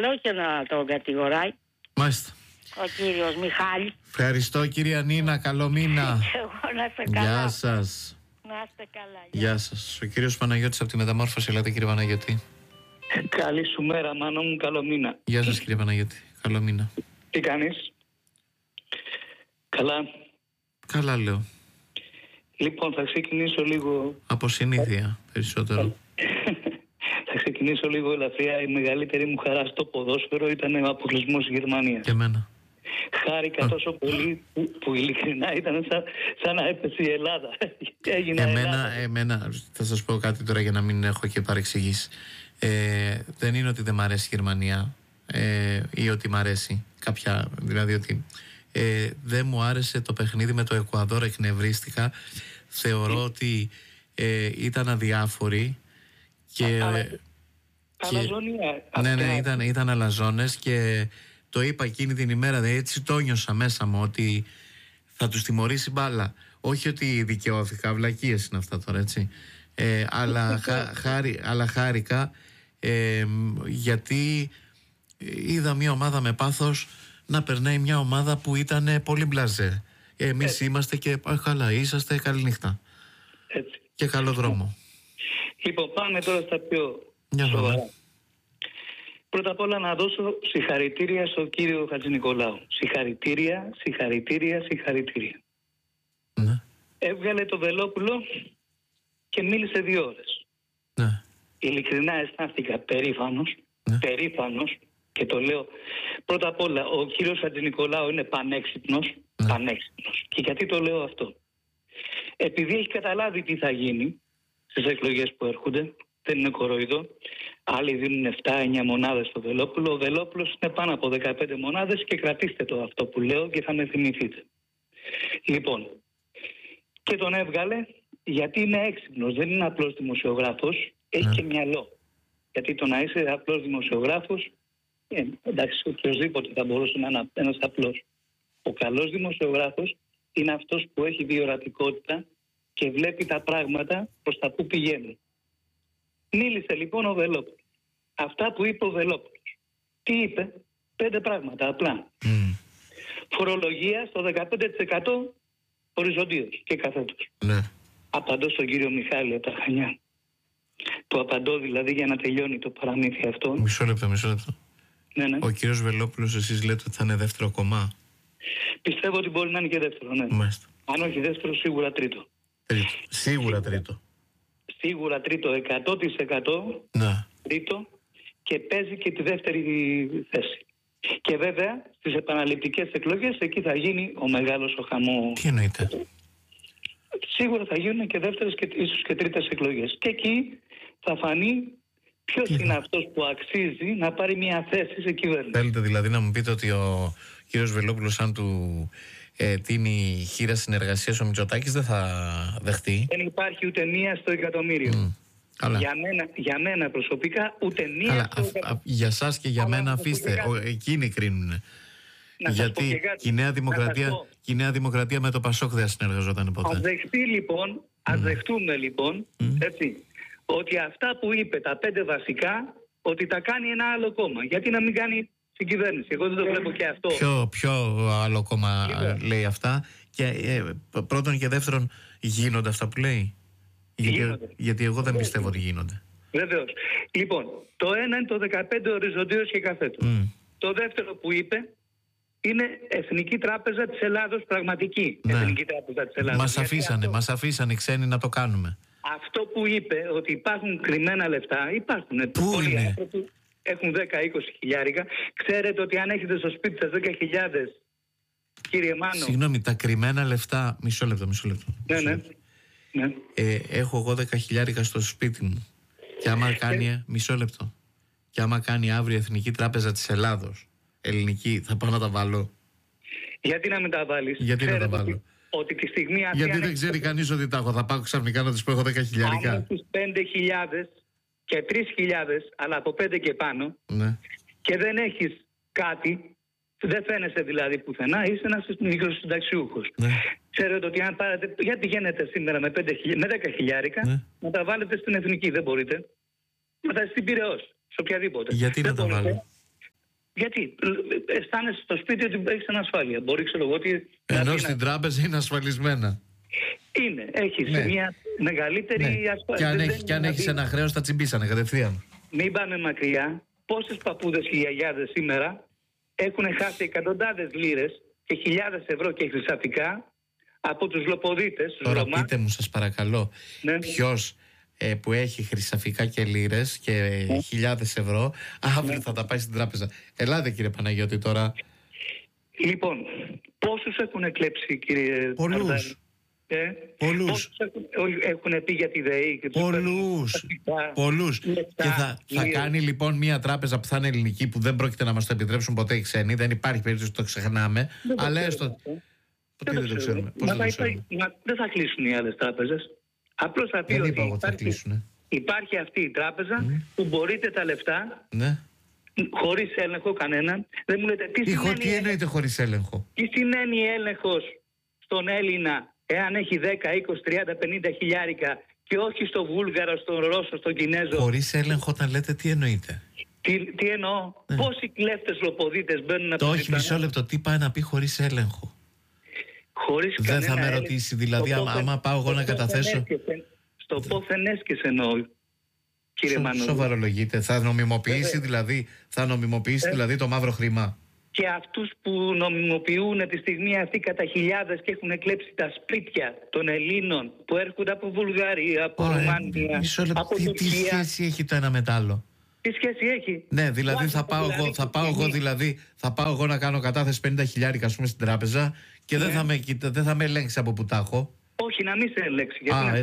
παρακαλώ και να τον κατηγοράει. Μάλιστα. Ο κύριος Μιχάλης. Ευχαριστώ κυρία Νίνα, καλό μήνα. Εγώ να είστε καλά. Γεια σας. Να είστε καλά. Γεια σας. Ο κύριος Παναγιώτης από τη Μεταμόρφωση. Ελάτε κύριε Παναγιώτη. Καλή σου μέρα, Μάνο μου, καλό μήνα. Γεια σας κύριε Παναγιώτη, καλό μήνα. Τι κάνεις? Καλά. Καλά λέω. Λοιπόν, θα ξεκινήσω λίγο... Από συνήθεια περισσότερο. Θα ξεκινήσω λίγο ελαφριά. Η μεγαλύτερη μου χαρά στο ποδόσφαιρο ήταν ο αποκλεισμός Γερμανίας. Και εμένα. Χάρηκα τόσο πολύ που ειλικρινά ήταν σαν να έπεσε η Ελλάδα. Εμένα, θα σας πω κάτι τώρα για να μην έχω και παρεξηγήσει. Δεν είναι ότι δεν μ' αρέσει η Γερμανία ή ότι μ' αρέσει κάποια, δηλαδή ότι δεν μου άρεσε το παιχνίδι με το Εκουαδόρ, εκνευρίστηκα. Θεωρώ ότι ήταν αδιάφοροι και αλαζονία. Ήταν αλαζόνες και το είπα εκείνη την ημέρα, έτσι το νιώσα μέσα μου, ότι θα τους τιμωρήσει μπάλα. Όχι ότι δικαιώθηκα, βλακίες είναι αυτά τώρα, έτσι. Αλλά χάρηκα γιατί είδα μια ομάδα με πάθος να περνάει μια ομάδα που ήταν πολύ μπλαζέ. Εμείς είμαστε και καλά, είσαστε, καλή νύχτα. Έτσι. Και καλό δρόμο. Λοιπόν, πάμε τώρα στα πιο σοβαρά. Πρώτα απ' όλα να δώσω συγχαρητήρια στον κύριο Χατζηνικολάου. Συγχαρητήρια. Ναι. Έβγαλε το Βελόπουλο και μίλησε 2 ώρες. Ναι. Ειλικρινά αισθάνθηκα περήφανος και το λέω. Πρώτα απ' όλα, ο κύριος Χατζηνικολάου είναι πανέξυπνος. Και γιατί το λέω αυτό? Επειδή έχει καταλάβει τι θα γίνει στις εκλογές που έρχονται, δεν είναι κοροϊδό. Άλλοι δίνουν 7-9 μονάδες στο Βελόπουλο. Ο Βελόπουλος είναι πάνω από 15 μονάδες και κρατήστε το αυτό που λέω και θα με θυμηθείτε. Λοιπόν, και τον έβγαλε γιατί είναι έξυπνος. Δεν είναι απλός δημοσιογράφος, έχει και μυαλό. Γιατί το να είσαι απλός δημοσιογράφος, εντάξει, οποιοδήποτε θα μπορούσε να είναι ένας απλός. Ο καλός δημοσιογράφος είναι αυτός που έχει διορατικότητα και βλέπει τα πράγματα προς τα που πηγαίνουν. Μίλησε λοιπόν ο Βελόπουλος. Αυτά που είπε ο Βελόπουλος. Τι είπε? 5 πράγματα απλά. Φορολογία στο 15% οριζοντίως και καθέτως. Ναι. Απαντώ στον κύριο Μιχάλη από τα Χανιά. Του απαντώ δηλαδή για να τελειώνει το παραμύθι αυτό. Μισό λεπτό. Ναι. Ο κύριος Βελόπουλος, εσείς λέτε ότι θα είναι δεύτερο κομμά? Πιστεύω ότι μπορεί να είναι και δεύτερο, ναι. Μάλιστα. Αν όχι δεύτερο, σίγουρα τρίτο. Σίγουρα τρίτο. Σίγουρα τρίτο, 100% Ναι. τρίτο, και παίζει και τη δεύτερη θέση. Και βέβαια στις επαναληπτικές εκλογές εκεί θα γίνει ο μεγάλος ο χαμός. Τι εννοείται? Σίγουρα θα γίνουν και δεύτερες και ίσως και τρίτες εκλογές. Και εκεί θα φανεί ποιος είναι αυτός που αξίζει να πάρει μια θέση σε κυβέρνηση. Θέλετε δηλαδή να μου πείτε ότι ο κύριος Βελόπουλος, αν του τίνει χείρα συνεργασίας ο Μητσοτάκης, δεν θα δεχτεί? Δεν υπάρχει ούτε μία στο εκατομμύριο. Για μένα προσωπικά ούτε μία στο εκατομμύριο. Για σας και για μένα αφήστε, εκείνοι κρίνουν. Γιατί η Νέα Δημοκρατία με το Πασόκ δεν συνεργαζόταν ποτέ. Ας δεχτούμε λοιπόν έτσι, ότι αυτά που είπε, τα 5 βασικά, ότι τα κάνει ένα άλλο κόμμα. Γιατί να μην κάνει στην κυβέρνηση? Εγώ δεν το βλέπω και αυτό. Ποιο άλλο κόμμα λέει αυτά? Και πρώτον και δεύτερον, γίνονται αυτά που λέει? Γιατί εγώ δεν πιστεύω ότι γίνονται. Βεβαίως. Λοιπόν, το ένα είναι το 15 οριζοντίως και καθέτος. Το δεύτερο που είπε είναι Εθνική Τράπεζα της Ελλάδος, πραγματική Εθνική Τράπεζα της Ελλάδος. Μας αφήσανε ξένοι να το κάνουμε. Αυτό που είπε, ότι υπάρχουν κρυμμένα λεφτά, υπάρχουν. Πού είναι? Άνθρωποι έχουν 10-20 χιλιάρικα. Ξέρετε ότι αν έχετε στο σπίτι σας 10.000, κύριε Μάνο... Συγγνώμη, τα κρυμμένα λεφτά... Μισό λεπτό. Ναι. Έχω εγώ 10 χιλιάρικα στο σπίτι μου. Και άμα κάνει... Μισό λεπτό. Και άμα κάνει αύριο Εθνική Τράπεζα της Ελλάδος, ελληνική, θα πάω να τα βάλω? Γιατί να μην τα βάλεις? Γιατί να τα βάλω? Ότι τη στιγμή γιατί δεν ξέρει κανείς ότι τα έχω. Θα πάω ξαφνικά να τους πω έχω 10 χιλιάρικα. Αν έχεις 5.000 και 3.000, αλλά από 5 και πάνω, ναι, και δεν έχεις κάτι, δεν φαίνεσαι δηλαδή πουθενά, είσαι ένας μικροσυνταξιούχος. Ναι. Ξέρετε ότι αν πάρετε, γιατί πηγαίνετε σήμερα με 10 χιλιάρικα, ναι, να τα βάλετε στην εθνική? Δεν μπορείτε. Να τα στην Πειραιώς, σε οποιαδήποτε. Γιατί δεν να τα βάλω? Γιατί αισθάνεσαι στο σπίτι ότι έχεις ανασφάλεια. Μπορεί, ξέρω εγώ, ότι. Ενώ στην τράπεζα είναι ασφαλισμένα. Είναι. Έχεις μια μεγαλύτερη ασφάλεια. Και αν έχεις ένα χρέος, τα τσιμπήσανε κατευθείαν. Μην πάμε μακριά. Πόσες παππούδες και γιαγιάδες σήμερα έχουν χάσει εκατοντάδες λίρες και χιλιάδες ευρώ και χρυσαφικά από τους λοποδίτες. Τώρα πείτε μου, σας παρακαλώ, ποιος που έχει χρυσαφικά και λίρες και χιλιάδες ευρώ, αύριο θα τα πάει στην τράπεζα. Ελάτε, κύριε Παναγιώτη, τώρα. Λοιπόν, πόσους έχουν κλέψει, κύριε Πολλούς. Πολλούς. Έχουν πει για τη ΔΕΗ και Πολλούς. Και θα κάνει λοιπόν μια τράπεζα που θα είναι ελληνική, που δεν πρόκειται να μας το επιτρέψουν ποτέ οι ξένοι. Δεν υπάρχει περίπτωση να το ξεχνάμε. Αλλά έστω. Ποτέ δεν το ξέρουμε. Δεν θα κλείσουν οι άλλες τράπεζες. Απλώς θα πει ότι υπάρχει αυτή η τράπεζα που μπορείτε τα λεφτά χωρίς έλεγχο κανέναν. Δεν μου λέτε τι εννοείται χωρίς έλεγχο. Τι σημαίνει έλεγχος στον Έλληνα εάν έχει 10, 20, 30, 50 χιλιάρικα και όχι στο Βούλγαρο, στον Ρώσο, στον Κινέζο. Χωρίς έλεγχο όταν λέτε τι εννοείτε. Τι εννοώ. Πόσοι κλέφτες λοποδίτες μπαίνουν να όχι, μισό λεπτό. Τι πάει να πει χωρίς έλεγχο. Δεν θα με ρωτήσει, δηλαδή, άμα πάω εγώ να καταθέσω. Στο πόθεν έσκες εννοώ, κύριε Μανώλη. Σοβαρολογείτε. Θα νομιμοποιήσει δηλαδή το μαύρο χρήμα. Και αυτούς που νομιμοποιούν τη στιγμή αυτή κατά χιλιάδες και έχουν εκλέψει τα σπίτια των Ελλήνων που έρχονται από Βουλγαρία, από Ρουμανία, από Τουρκία. Τι σχέση έχει το ένα με το άλλο. Τι σχέση έχει. Ναι, δηλαδή θα πάω εγώ να κάνω κατάθεση 50 χιλιάρικα, ας πούμε, στην τράπεζα και δεν θα με ελέγξει από που τα έχω. Όχι, να μην σε ελέγξει.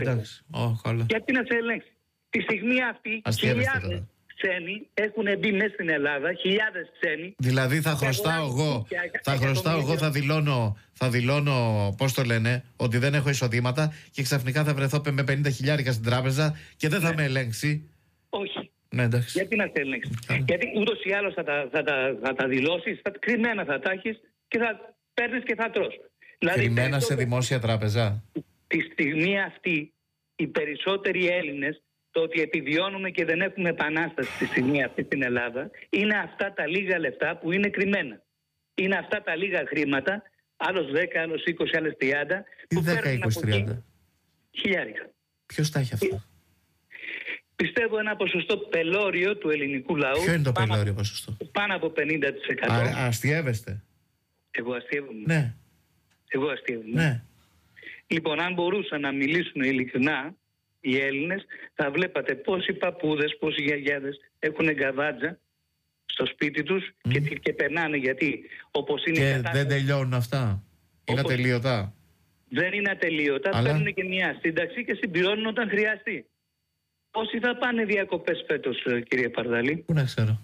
Γιατί να σε ελέγξει. Τη στιγμή αυτή χιλιάδες ξένοι έχουν μπει μέσα στην Ελλάδα, χιλιάδες ξένοι. Δηλαδή θα χρωστάω εγώ, θα δηλώνω, πώς το λένε, ότι δεν έχω εισοδήματα και ξαφνικά θα βρεθώ με 50 χιλιάρικα στην τράπεζα και δεν θα με ελέγξει. Όχι. Ναι, γιατί να σε ελέγξει. Γιατί ούτως ή άλλως θα τα δηλώσεις, κρυμμένα θα τα έχεις και θα παίρνεις και θα τρως. Κρυμμένα σε δημόσια τράπεζα. Τη στιγμή αυτή οι περισσότεροι Έλληνες, το ότι επιβιώνουμε και δεν έχουμε επανάσταση στη στιγμή αυτή στην Ελλάδα, είναι αυτά τα λίγα λεφτά που είναι κρυμμένα. Είναι αυτά τα λίγα χρήματα, άλλος 10, άλλος 20, άλλος 30. Τι 10, 20, 30. Χιλιάρικα. Ποιος τα έχει αυτά? Πιστεύω ένα ποσοστό πελώριο του ελληνικού λαού. Ποιο είναι το πελώριο ποσοστό? Πάνω από 50%. Αστιεύεστε? Εγώ αστιεύομαι. Ναι. Εγώ αστιεύομαι. Ναι. Λοιπόν, αν μπορούσαν να μιλήσουν ειλικρινά οι Έλληνες, θα βλέπατε πόσοι παππούδες, πόσοι γιαγιάδες έχουν γκαβάτζα στο σπίτι τους και περνάνε, γιατί όπως είναι και δεν τελειώνουν αυτά. Είναι ατελείωτα. Δεν είναι ατελείωτα. Παίρνουν και μια σύνταξη και συμπληρώνουν όταν χρειαστεί. Πόσοι θα πάνε διακοπές φέτος, κύριε Παρδαλή? Πού να ξέρω.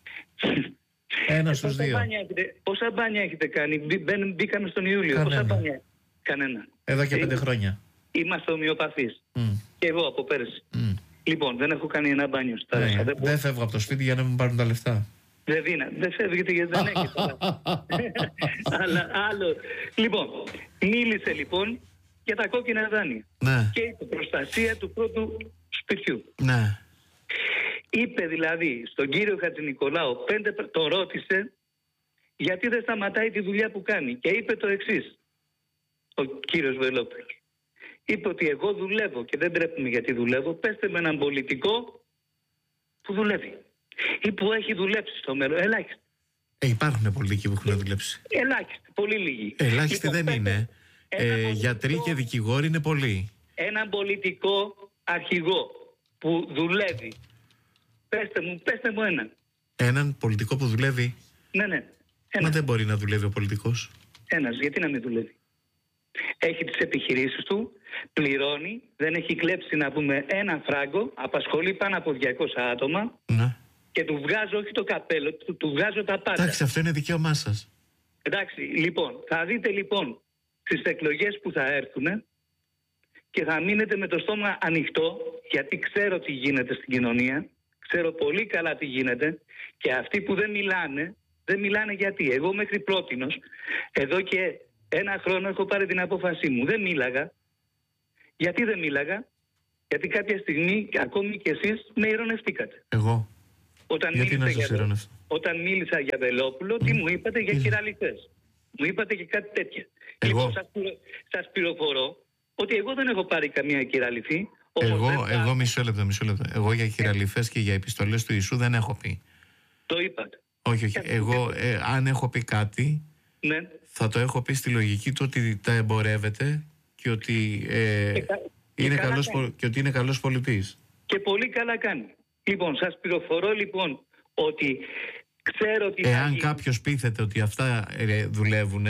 Ένα στους δύο. Πόσα μπάνια έχετε κάνει? Μπήκαμε στον Ιούλιο. Πόσα μπάνια? Κανένα. Εδώ και 5 χρόνια. Είμαστε ομοιοπαθείς. Και εγώ από πέρσι. Λοιπόν, δεν έχω κάνει ένα μπάνιο στα δεν φεύγω από το σπίτι για να μην πάρουν τα λεφτά. Δεν φεύγετε γιατί δεν έχετε. Αλλά άλλο. Λοιπόν, μίλησε λοιπόν για τα κόκκινα δάνεια. Ναι. Και η προστασία του πρώτου σπιτιού. Ναι. Είπε δηλαδή στον κύριο Χατζηνικολάου, τον ρώτησε γιατί δεν σταματάει τη δουλειά που κάνει. Και είπε το εξής, ο κύριος Βελόπουλος. Είπε ότι εγώ δουλεύω και δεν τρέπουμε γιατί δουλεύω. Πέστε με έναν πολιτικό που δουλεύει ή που έχει δουλέψει στο μέλλον. Ελάχιστοι. Υπάρχουν πολιτικοί που έχουν δουλέψει. Ελάχιστοι, πολύ λίγοι. Ελάχιστοι λοιπόν, δεν είναι. Γιατροί και δικηγόροι είναι πολλοί. Έναν πολιτικό αρχηγό που δουλεύει. Πέστε μου έναν. Έναν πολιτικό που δουλεύει. Ναι. Μα δεν μπορεί να δουλεύει ο πολιτικός. Ένας, γιατί να μην δουλεύει? Έχει τις επιχειρήσεις του, πληρώνει, δεν έχει κλέψει να πούμε ένα φράγκο, απασχολεί πάνω από 200 άτομα. Ναι. Και του βγάζω όχι το καπέλο, του βγάζω τα πάντα. Εντάξει, αυτό είναι δικαίωμά σας. Εντάξει, λοιπόν, θα δείτε λοιπόν στις εκλογές που θα έρθουν και θα μείνετε με το στόμα ανοιχτό, γιατί ξέρω τι γίνεται στην κοινωνία, ξέρω πολύ καλά τι γίνεται και αυτοί που δεν μιλάνε γιατί. Εγώ μέχρι πρότινος, εδώ και 1 χρόνο έχω πάρει την απόφασή μου. Δεν μίλαγα. Γιατί δεν μίλαγα? Γιατί κάποια στιγμή, ακόμη και εσείς, με ειρωνευτήκατε. Εγώ? Όταν γιατί να σας ειρωνευτώ? όταν μίλησα για Βελόπουλο, τι μου είπατε για κυραλιθές. Μου είπατε και κάτι τέτοια. Λοιπόν, σας πληροφορώ ότι εγώ δεν έχω πάρει καμία κυραλιθή. Εγώ μισό λεπτό. Εγώ για κυραλιθές και για επιστολές του Ιησού δεν έχω πει. Το είπατε. Όχι. Εγώ αν έχω πει κάτι, ναι, θα το έχω πει στη λογική του ότι τα εμπορεύεται και ότι, είναι καλός πολιτής. Και πολύ καλά κάνει. Λοιπόν, σας πληροφορώ λοιπόν ότι ξέρω ότι... Εάν κάποιος πείθεται ότι αυτά δουλεύουν,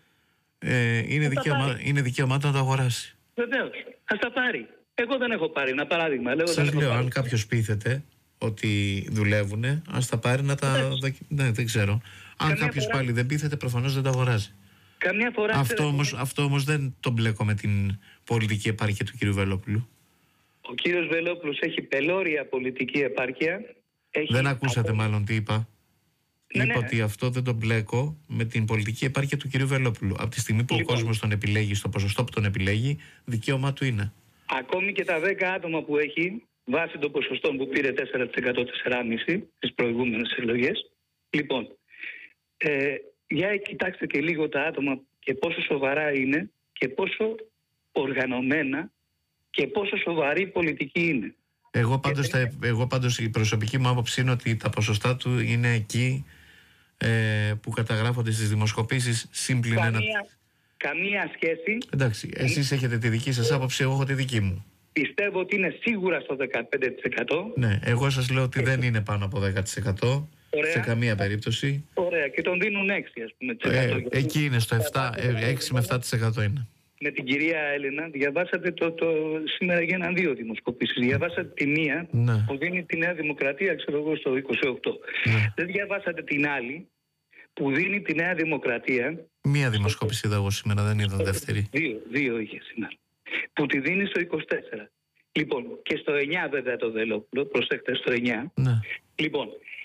είναι δικαίωμά του να το αγοράσει. Βεβαίως. Ας τα πάρει. Εγώ δεν έχω πάρει ένα παράδειγμα. Σας λέω, αν κάποιος πείθεται ότι δουλεύουν, ας τα πάρει να τα... Ναι, δεν ξέρω. Αν κάποιος πάλι δεν πείθεται, προφανώς δεν τα αγοράζει. Καμιά φορά... Αυτό όμως δεν το μπλέκω με την πολιτική επάρκεια του κ. Βελόπουλου. Ο κύριος Βελόπουλος έχει πελώρια πολιτική επάρκεια. Δεν ακούσατε μάλλον τι είπα. Είπα ότι αυτό δεν το μπλέκω με την πολιτική επάρκεια του κ. Βελόπουλου. Από τη στιγμή που ο κόσμος τον επιλέγει, στο ποσοστό που τον επιλέγει, δικαίωμά του είναι. Ακόμη και τα 10 άτομα που έχει, βάσει των ποσοστών που πήρε 4%, 4,5% στις προηγούμενες εκλογές. Λοιπόν, για κοιτάξτε και λίγο τα άτομα και πόσο σοβαρά είναι και πόσο οργανωμένα και πόσο σοβαρή πολιτική είναι. Εγώ πάντως η προσωπική μου άποψη είναι ότι τα ποσοστά του είναι εκεί που καταγράφονται στις δημοσκοπήσεις. Καμία σχέση. Εντάξει, εσείς έχετε τη δική σας άποψη, εγώ έχω τη δική μου. Πιστεύω ότι είναι σίγουρα στο 15%. Ναι, εγώ σας λέω ότι δεν είναι πάνω από 10%. Ωραία. Σε καμία περίπτωση. Ωραία, και τον δίνουν 6, ας πούμε. Εκεί είναι στο 6 με 7% είναι. Με την κυρία Έλενα, διαβάσατε σήμερα για 2 δημοσκοπήσεις. Διαβάσατε τη μία που δίνει τη Νέα Δημοκρατία, ξέρω εγώ, στο 28. Δεν διαβάσατε την άλλη που δίνει τη Νέα Δημοκρατία. Μία δημοσκόπηση είδα εγώ σήμερα, δεν είδα δεύτερη. Δύο είχε σήμερα. Που τη δίνει στο 24. Λοιπόν, και στο 9 βέβαια το Βελόπουλο, προσέξτε, στο 9. Ναι. Λοιπόν,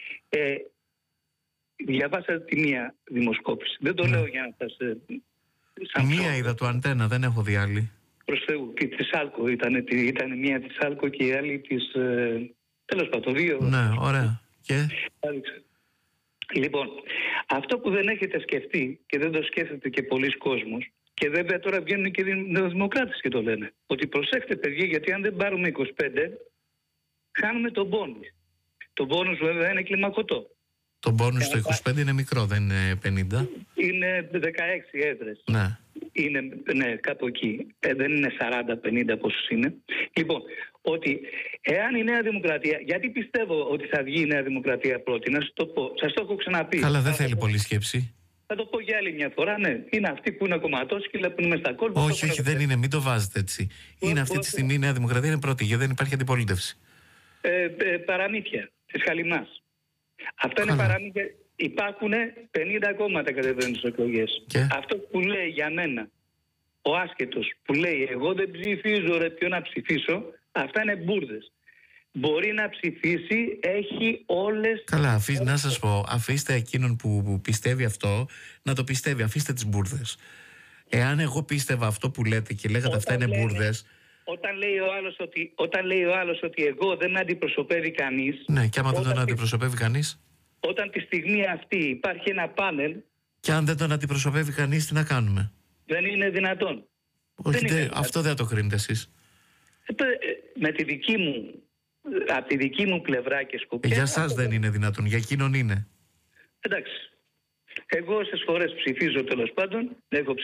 διαβάσατε τη μία δημοσκόπηση. Δεν το λέω για να σας... Μία είδα του Αντένα, δεν έχω δει άλλη. Προς Θεού, και της Άλκο ήταν μία της Άλκο και η άλλη της... τέλος πάντων, 2. Ναι, ωραία. Και... Λοιπόν, αυτό που δεν έχετε σκεφτεί και δεν το σκέφτεται και πολλοί κόσμος, και βέβαια τώρα βγαίνουν και οι δημοκράτες και το λένε, ότι προσέχτε παιδιά, γιατί αν δεν πάρουμε 25, χάνουμε τον πόνους. Το πόνους βέβαια είναι κλιμακωτό. Το μπόνους στο 25 είναι μικρό, δεν είναι 50. Είναι 16 έδρες. Ναι. Είναι, ναι, κάπου εκεί. Δεν είναι 40-50 πόσους είναι. Λοιπόν, ότι εάν η Νέα Δημοκρατία, γιατί πιστεύω ότι θα βγει η Νέα Δημοκρατία πρώτη, να σας το πω, σας το έχω ξαναπεί. Καλά, δεν θέλει πολλή σκέψη. Θα το πω για άλλη μια φορά, ναι. Είναι αυτοί που είναι κομματόσκυλα, που είναι μες στα κόλπα. Όχι, δεν είναι, μην το βάζετε έτσι. Είναι αυτή τη στιγμή η Νέα Δημοκρατία είναι πρώτη, γιατί δεν υπάρχει αντιπολίτευση. Παραμύθια της Χαλιμάς. Αυτά είναι παραμύθια. Υπάρχουν 50 κόμματα κατεβαίνουν στις εκλογές. Αυτό που λέει για μένα ο άσχετος, που λέει εγώ δεν ψηφίζω, ρε, ποιο να ψηφίσω, αυτά είναι μπουρδες. Μπορεί να ψηφίσει, έχει όλες... Καλά, να σας πω, αφήστε εκείνον που πιστεύει αυτό να το πιστεύει, αφήστε τις μπουρδες. Εάν εγώ πίστευα αυτό που λέτε και λέγατε αυτά είναι μπουρδες... Όταν λέει ο άλλος ότι εγώ δεν με αντιπροσωπεύει κανείς... Ναι, και άμα δεν τον αντιπροσωπεύει κανείς... Όταν τη στιγμή αυτή υπάρχει ένα πάνελ... Και αν δεν τον αντιπροσωπεύει κανείς, τι να κάνουμε? Δεν είναι δυνατόν. Όχι, αυτό δεν το κρίνετε εσείς. Με τη δική μου... Από τη δική μου πλευρά και σκοπιά... Για σας δεν είναι δυνατόν, για εκείνον είναι. Εντάξει. Εγώ όσες φορές ψηφίζω, τέλος πάντων,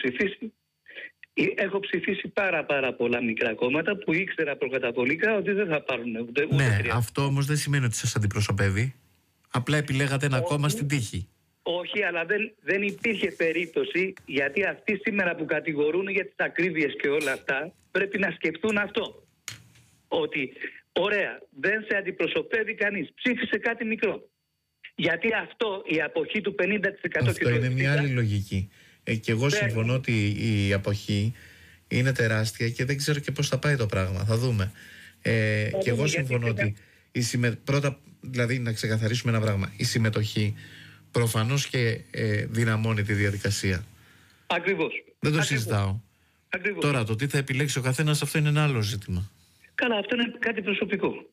έχω ψηφίσει πάρα πολλά μικρά κόμματα που ήξερα προκαταβολικά ότι δεν θα πάρουν ούτε ναι, αυτό όμως δεν σημαίνει ότι σας αντιπροσωπεύει. Απλά επιλέγατε ένα κόμμα στην τύχη. Όχι, αλλά δεν υπήρχε περίπτωση, γιατί αυτοί σήμερα που κατηγορούν για τις ακρίβειες και όλα αυτά πρέπει να σκεφτούν αυτό. Ότι ωραία, δεν σε αντιπροσωπεύει κανείς, ψήφισε κάτι μικρό. Γιατί αυτό, η αποχή του 50%... Αυτό είναι μια άλλη λογική. Και εγώ συμφωνώ ότι η αποχή είναι τεράστια και δεν ξέρω και πώς θα πάει το πράγμα. Θα δούμε. Και εγώ συμφωνώ ότι πρώτα, δηλαδή να ξεκαθαρίσουμε ένα πράγμα. Η συμμετοχή προφανώς και δυναμώνει τη διαδικασία. Ακριβώς. Δεν το συζητάω. Ακριβώς. Τώρα το τι θα επιλέξει ο καθένας, αυτό είναι ένα άλλο ζήτημα. Καλά, αυτό είναι κάτι προσωπικό.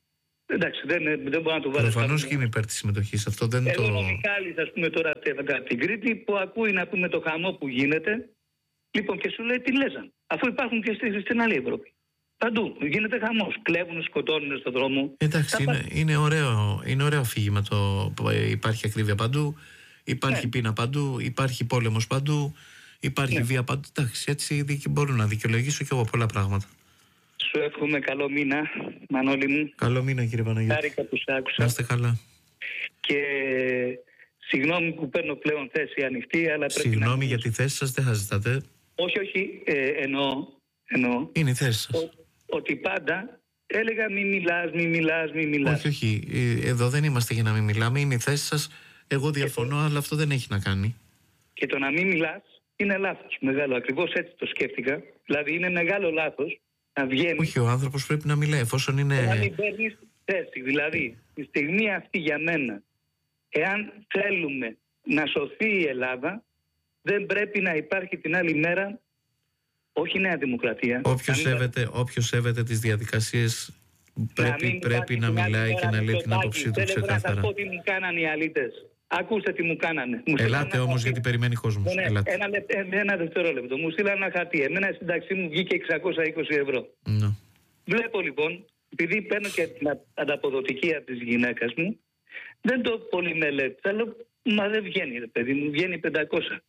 εντάξει, δεν μπορώ να το βάλω. Προφανώς και είμαι υπέρ της συμμετοχής. Αυτό δεν Εδώ το. ο Μιχάλης, ας πούμε, τώρα από την Κρήτη, που ακούει να πούμε το χαμό που γίνεται, λοιπόν, και σου λέει τι λέζαν. Αφού υπάρχουν και στην άλλη Ευρώπη. Παντού γίνεται χαμός. Κλέβουν, σκοτώνουν στον δρόμο. Εντάξει, είναι ωραίο αφήγημα το. Υπάρχει ακρίβεια παντού, υπάρχει πείνα παντού, υπάρχει πόλεμος παντού, υπάρχει βία παντού. Εντάξει, έτσι μπορώ να δικαιολογήσω και εγώ πολλά πράγματα. Σου εύχομαι καλό μήνα, Μανώλη μου. Καλό μήνα, κύριε Παναγιώτη. Χάρηκα που σ' άκουσα. Να είστε καλά. Και συγγνώμη που παίρνω πλέον θέση ανοιχτή, αλλά πρέπει Συγγνώμη για τη θέση σας, δεν θα ζητάτε. Όχι, εννοώ. Είναι η θέση σας. Ότι πάντα έλεγα μη μιλάς. Όχι. Εδώ δεν είμαστε για να μην μιλάμε. Είναι η θέση σας. Εγώ διαφωνώ, αλλά αυτό δεν έχει να κάνει. Και το να μην μιλάς είναι λάθος. Μεγάλο. Ακριβώς έτσι το σκέφτηκα. Δηλαδή είναι μεγάλο λάθος να βγαίνει. Όχι, ο άνθρωπος πρέπει να μιλάει, εφόσον είναι. Να μην παίρνεις θέση. Δηλαδή, τη στιγμή αυτή για μένα, εάν θέλουμε να σωθεί η Ελλάδα, δεν πρέπει να υπάρχει την άλλη μέρα. Όχι Νέα Δημοκρατία. Όποιος σέβεται τις διαδικασίες πρέπει να μιλάει και να λέει την άποψή του ξεκάθαρα. Θέλω να σας πω τι μου κάνανε οι αλήτες. Ακούστε τι μου κάνανε. Ελάτε όμως, γιατί περιμένει κόσμος. Ένα δευτερόλεπτο. Μου στείλανε ένα χαρτί. Εμένα η σύνταξή μου βγήκε 620 ευρώ. Ναι. Βλέπω λοιπόν, επειδή παίρνω και την ανταποδοτική από της γυναίκας μου, δεν το πολύ μελέτησα. Λέω, μα δεν βγαίνει, παιδί μου, βγαίνει 500.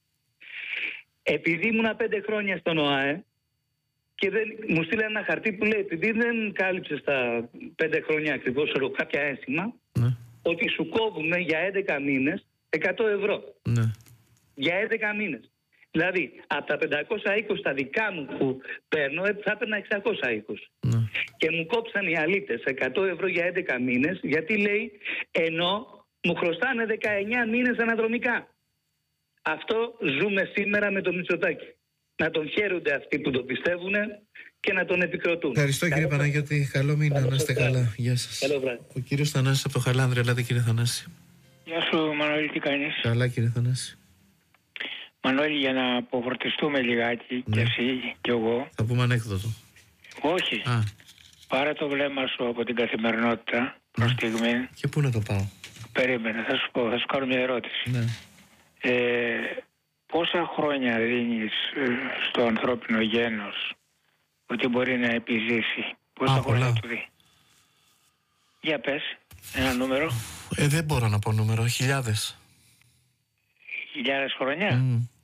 Επειδή ήμουνα 5 χρόνια στον ΟΑΕ και μου στείλανε ένα χαρτί που λέει, επειδή δεν κάλυψες τα 5 χρόνια ακριβώς κάποια ένσημα, Ναι. ότι σου κόβουμε για 11 μήνες 100 ευρώ. Ναι. Για 11 μήνες. Δηλαδή, από τα 520 τα δικά μου που παίρνω, θα έπαιρνα 620. Ναι. Και μου κόψαν οι αλήτες 100 ευρώ για 11 μήνες, γιατί λέει, ενώ μου χρωστάνε 19 μήνες αναδρομικά. Αυτό ζούμε σήμερα με τον Μητσοτάκη. Να τον χαίρονται αυτοί που το πιστεύουν και να τον επικροτούν. Ευχαριστώ, κύριε Παναγιώτη. Καλό μήνα, να είστε καλά. Γεια σας. Καλό βράδυ. Ο κύριος Θανάσης από το Χαλάνδρη. Ελάτε, κύριε Θανάση. Γεια σου, Μανώλη, τι κάνεις? Καλά, κύριε Θανάση. Μανώλη, για να αποφορτιστούμε λιγάκι, Ναι. και εσύ και εγώ. Θα πούμε ανέκδοτο. Όχι. Πάρε το βλέμμα σου από την καθημερινότητα προς στιγμή. Και πού να το πάω? Περίμενε, θα σου πω, θα σου κάνω μια ερώτηση. Ναι. Πόσα χρόνια δίνεις στο ανθρώπινο γένος ότι μπορεί να επιζήσει? Πόσα χρόνια πολλά. του δει? Για πες, ένα νούμερο. Δεν μπορώ να πω νούμερο. 1000. 1000 χρόνια.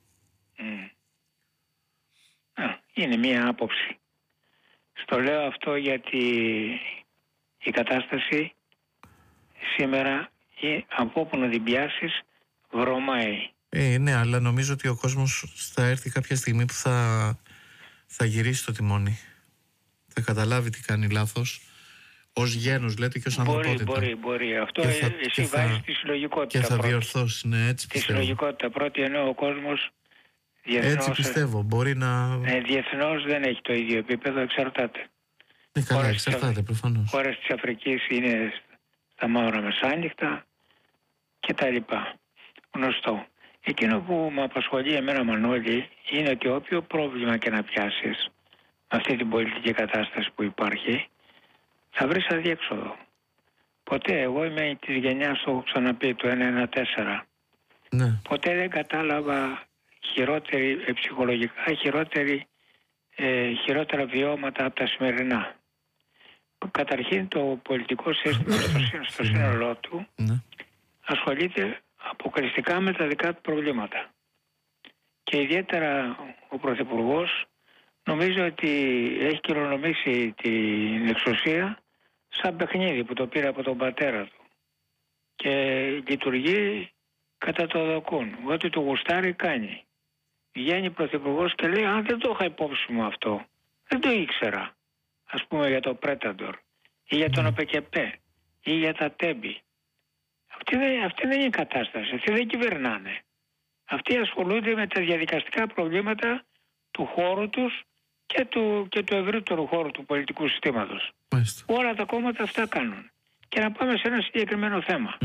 Είναι μία άποψη. Στο λέω αυτό γιατί η κατάσταση σήμερα από όπου να την πιάσεις βρωμάει. Ναι, αλλά νομίζω ότι ο κόσμος θα έρθει κάποια στιγμή που θα γυρίσει το τιμόνι. Θα καταλάβει τι κάνει λάθος. Ως γένος, λέτε, και ως ανθρωπότητα. Μπορεί. Αυτό εσύ βάζεις τη συλλογικότητα. Και θα διορθώσει, ναι, έτσι τη πιστεύω. συλλογικότητα πρώτη, ενώ ο κόσμος διεθνώς, έτσι πιστεύω, μπορεί να. Διεθνώς δεν έχει το ίδιο επίπεδο, εξαρτάται. Ναι, καλά, εξαρτάται προφανώς. Χώρες της Αφρικής είναι στα μαύρα μεσάνυχτα και τα λοιπά. Γνωστό. Εκείνο που με απασχολεί εμένα, Μανώλη, είναι ότι όποιο πρόβλημα και να πιάσεις με αυτή την πολιτική κατάσταση που υπάρχει, θα βρεις αδιέξοδο. Ποτέ, εγώ είμαι της γενιάς, το έχω ξαναπεί, το 114. Ναι. Ποτέ δεν κατάλαβα ψυχολογικά χειρότερα βιώματα από τα σημερινά. Καταρχήν το πολιτικό σύστημα στο σύνολό του ασχολείται αποκλειστικά με τα δικά του προβλήματα. Και ιδιαίτερα ο Πρωθυπουργός νομίζω ότι έχει κληρονομήσει την εξουσία σαν παιχνίδι που το πήρε από τον πατέρα του. Και λειτουργεί κατά το δοκούν. Ό,τι του γουστάρει κάνει. Βγαίνει Πρωθυπουργός και λέει, αν δεν το είχα υπόψη μου αυτό, δεν το ήξερα. Ας πούμε για το Predator ή για τον ΟΠΕΚΕΠΕ ή για τα Τέμπη. Αυτή δεν είναι η κατάσταση. Αυτοί δεν κυβερνάνε. Αυτοί ασχολούνται με τα διαδικαστικά προβλήματα του χώρου τους και του ευρύτερου χώρου του πολιτικού συστήματος. Όλα τα κόμματα αυτά κάνουν. Και να πάμε σε ένα συγκεκριμένο θέμα.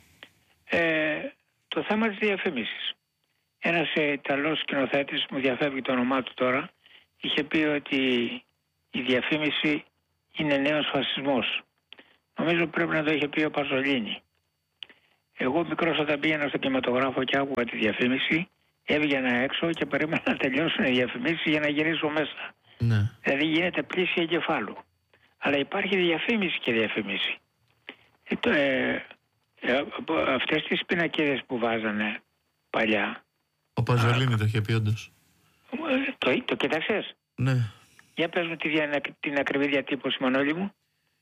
Το θέμα της διαφήμισης. Ένας Ιταλός σκηνοθέτης, μου διαφεύγει το όνομά του τώρα, είχε πει ότι η διαφήμιση είναι νέος φασισμός. νομίζω πρέπει να το είχε πει ο Παζολίνη. Εγώ μικρός όταν πήγαινα στο κινηματογράφο και άκουγα τη διαφήμιση, έβγαινα έξω και περίμενα να τελειώσουν οι διαφημίσεις για να γυρίσω μέσα. Ναι. Δηλαδή γίνεται πλήση εγκεφάλου. Αλλά υπάρχει διαφήμιση και διαφήμιση. Αυτές τις πινακίδες που βάζανε παλιά. Ο Παζολίνη το είχε πει όντως. Το κοίταξες? Ναι. Για πες μου την ακριβή διατύπωση, Μανώλη μου.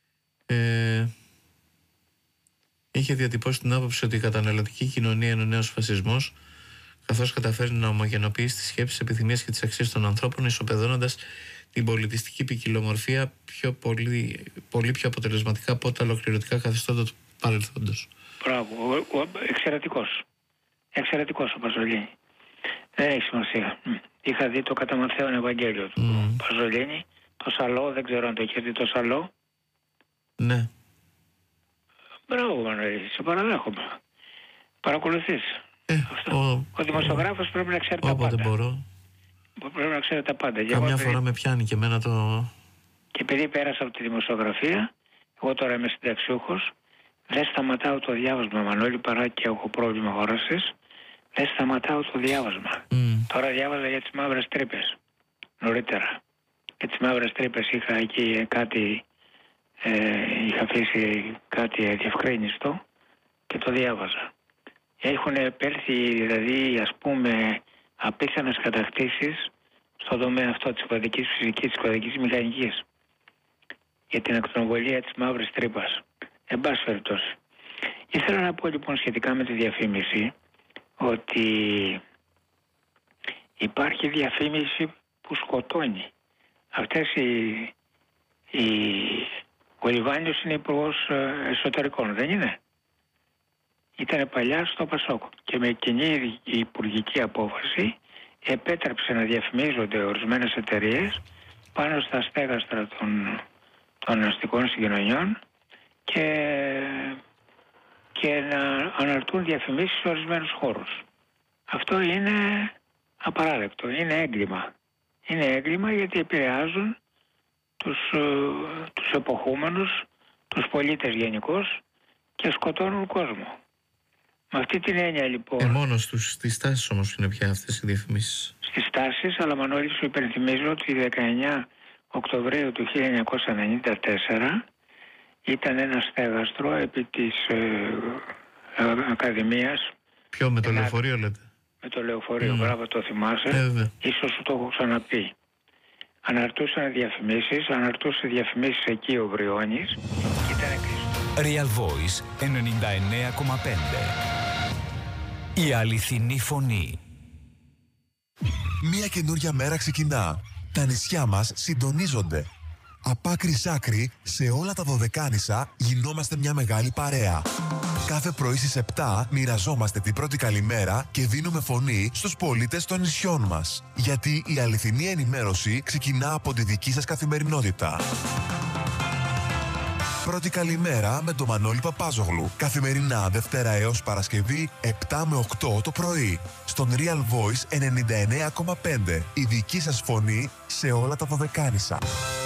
Είχε διατυπώσει την άποψη ότι η καταναλωτική κοινωνία είναι ο νέος φασισμός, καθώς καταφέρνει να ομογενοποιήσει τις σκέψεις, επιθυμίες και τις αξίες των ανθρώπων, ισοπεδώνοντας την πολιτιστική ποικιλομορφία πολύ πιο αποτελεσματικά από τα ολοκληρωτικά καθεστώτα του παρελθόντος. Μπράβο, εξαιρετικός. Εξαιρετικός ο Παζολίνη. Δεν έχει σημασία. Είχα δει το κατά Ματθαίον Ευαγγέλιο του Παζολίνη, το Σαλό, δεν ξέρω αν το είχε δει το Σαλό. Ναι. Μπράβο, Μανώλη, σε παραδέχομαι. Παρακολουθείς. Ο δημοσιογράφος πρέπει να ξέρει τα πάντα. Όποτε μπορώ. Πρέπει να ξέρει τα πάντα. Καμιά φορά με πιάνει και εμένα το... Και επειδή πέρασα από τη δημοσιογραφία, εγώ τώρα είμαι συνταξιούχος, δεν σταματάω το διάβασμα, Μανώλη, παρά και έχω πρόβλημα όρασης. Δεν σταματάω το διάβασμα. Τώρα διάβαζα για τις μαύρες τρύπες. Νωρίτερα. Για τις μαύρες τρύπες είχα εκεί κάτι... είχα αφήσει κάτι διευκρίνιστο και το διάβαζα. Έχουν επέλθει δηλαδή, ας πούμε, απίθανες κατακτήσεις στον τομέα αυτό της κωδικής φυσικής, της κωδικής μηχανικής, για την ακτινοβολία της μαύρης τρύπας. Εν πάση περιπτώσει. Ήθελα να πω λοιπόν σχετικά με τη διαφήμιση ότι υπάρχει διαφήμιση που σκοτώνει. Ο Λιβάνιος είναι υπουργός εσωτερικών, δεν είναι? Ήταν παλιά στο Πασόκ και με κοινή υπουργική απόφαση επέτρεψε να διαφημίζονται ορισμένες εταιρείες πάνω στα στέγαστρα των αστικών συγκοινωνιών και να αναρτούν διαφημίσεις σε ορισμένους χώρους. Αυτό είναι απαράδεκτο, είναι έγκλημα. Είναι έγκλημα γιατί επηρεάζουν τους εποχούμενους, τους πολίτες γενικώς και σκοτώνουν κόσμο. Με αυτή την έννοια λοιπόν... Μόνο στις τάσεις όμως είναι πια αυτές οι διαφημίσεις. Στις τάσεις, αλλά Μανώλη σου υπενθυμίζω ότι 19 Οκτωβρίου του 1994 ήταν ένα στέγαστρο επί της Ακαδημίας. Ποιο, με το λεωφορείο λέτε? Με το λεωφορείο, μπράβο, το θυμάσαι. Ίσως σου το έχω ξαναπεί. Αναρτούσε διαφημίσεις εκεί ο Βριώνης και ήταν κλειστό. Real Voice 99,5. Η αληθινή φωνή. Μια καινούρια μέρα ξεκινά. Τα νησιά μας συντονίζονται. Από άκρη σ' άκρη, σε όλα τα Δωδεκάνησα γινόμαστε μια μεγάλη παρέα. Κάθε πρωί στις 7 μοιραζόμαστε την πρώτη καλημέρα και δίνουμε φωνή στους πολίτες των νησιών μας. Γιατί η αληθινή ενημέρωση ξεκινά από τη δική σας καθημερινότητα. Πρώτη καλημέρα με τον Μανώλη Παπάζογλου. Καθημερινά Δευτέρα έως Παρασκευή 7 με 8 το πρωί. Στον Real Voice 99,5. Η δική σας φωνή σε όλα τα Δωδεκάνησα.